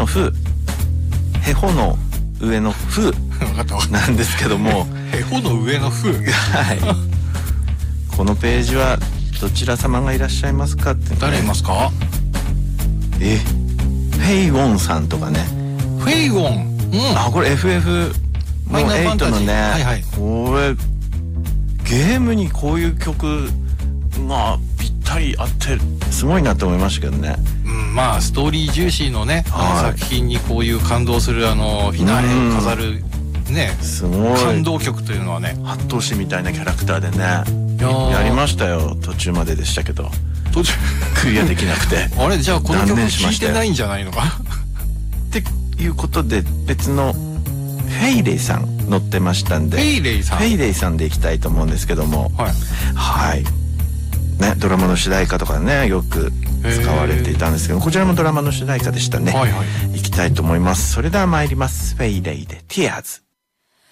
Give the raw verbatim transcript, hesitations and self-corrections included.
のふへほの上のふなんですけどもへほの上のふはいこのページはどちら様がいらっしゃいますかって、ね、 誰いますか？ えフェイウォンさんとかね。 フェイウォン、うん、 あこれ エフエフ のエイトのね、はいはい、これゲームにこういう曲がぴったり合ってすごいなと思いましたけどね、 うん、まあストーリー重視のね、あの作品にこういう感動するあのフィナーレを飾るね、 すごい感動曲というのはね、 八頭身みたいなキャラクターでね や, やりましたよ。途中まででしたけど途中クリアできなくてあれじゃあこの曲聴いてないんじゃないのかっていうことで別のフェイレイさん乗ってましたんで、 フェイレイさんフェイレイさんでいきたいと思うんですけども、はい、はい、ね、ドラマの主題歌とかねよく使われていたんですけど、こちらもドラマの主題歌でしたね。はいはい、いきたいと思います。それでは参ります。フェイレイで Tears。